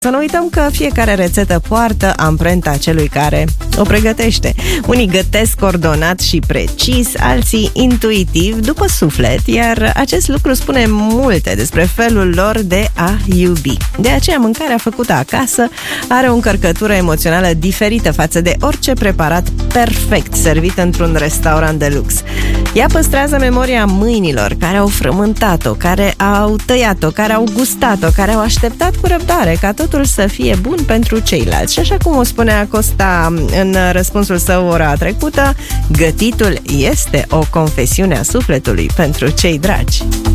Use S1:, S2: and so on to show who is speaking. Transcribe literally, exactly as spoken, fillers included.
S1: Să nu uităm că fiecare rețetă poartă amprenta celui care o pregătește. Unii gătesc ordonat și precis, alții intuitiv, după suflet, iar acest lucru spune multe despre felul lor de a iubi. De aceea, mâncarea făcută acasă are o încărcătură emoțională diferită față de orice preparat perfect servit într-un restaurant de lux. Ea păstrează memoria mâinilor care au frământat-o, care au tăiat-o, care au gustat-o, care au așteptat cu răbdare ca totul să fie bun pentru ceilalți. Și așa cum o spunea Costa în răspunsul său ora trecută, gătitul este o confesiune a sufletului pentru cei dragi.